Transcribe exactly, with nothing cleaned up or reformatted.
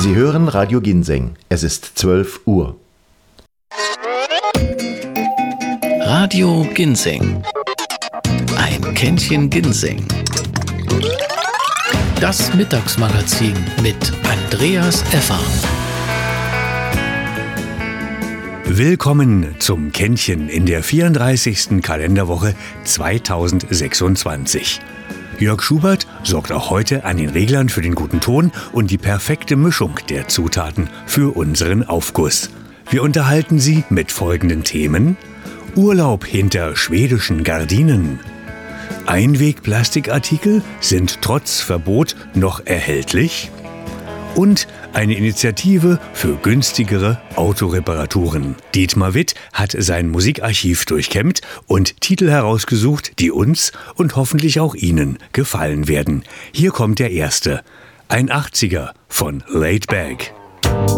Sie hören Radio Ginseng. Es ist zwölf Uhr. Radio Ginseng. Ein Kännchen Ginseng. Das Mittagsmagazin mit Andreas Effer. Willkommen zum Kännchen in der vierunddreißigsten Kalenderwoche zweitausendsechsundzwanzig. Jörg Schubert sorgt auch heute an den Reglern für den guten Ton und die perfekte Mischung der Zutaten für unseren Aufguss. Wir unterhalten Sie mit folgenden Themen: Urlaub hinter schwedischen Gardinen. Einwegplastikartikel sind trotz Verbot noch erhältlich. Und eine Initiative für günstigere Autoreparaturen. Dietmar Witt hat sein Musikarchiv durchkämmt und Titel herausgesucht, die uns und hoffentlich auch Ihnen gefallen werden. Hier kommt der erste. Ein achtziger von Laid Back.